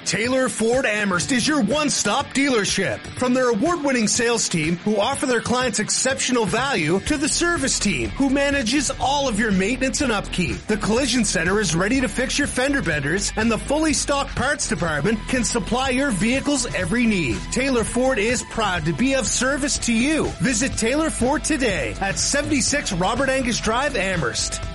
Taylor Ford Amherst is your one-stop dealership. From their award-winning sales team who offer their clients exceptional value to the service team who manages all of your maintenance and upkeep. The Collision Center is ready to fix your fender benders, and the fully stocked parts department can supply your vehicle's every need. Taylor Ford is proud to be of service to you. Visit Taylor Ford today at 76 Robert Angus Drive, Amherst.